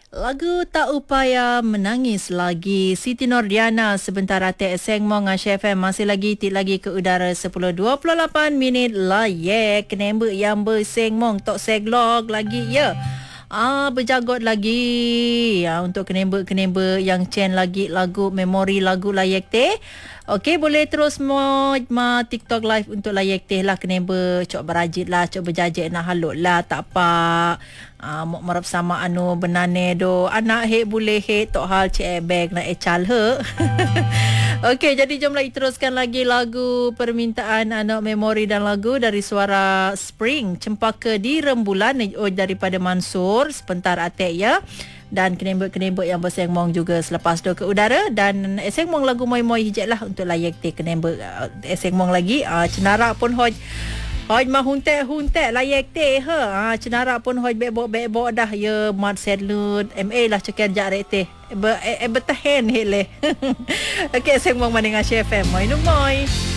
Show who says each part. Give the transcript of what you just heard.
Speaker 1: Lagu Tak Upaya Menangis Lagi Siti Nordiana sebentar atik Seng Mong Asia FM masih lagi ke udara 10.28 minit layak kenembek yang berseng mong tok seglog lagi ya. Berjagot lagi untuk kenembek yang chen lagi lagu memori lagu layak teh. Okey, boleh terus ma TikTok live untuk layak teh lah kenembek cok berajit lah cok berjajak nak halut lah tak apa. Mok marap sama anu benane do anak he boleh he tok hal cek bag nak ecal he. Okey, jadi jomlah teruskan lagi lagu permintaan anak memori dan lagu dari suara Spring Cempaka di Rembulan daripada Mansur sebentar atek ya. Dan kenembek yang berseng mong juga selepas tu ke udara dan eseng mong lagu moi-moi hijak lah untuk layak te kenembek eseng mong lagi cenara pun hoj mah huntek layak te cenara pun hoj bebok dah ya mat sedlut MA lah cekan jarek te betahen hele. Okey eseng mong maning FM moi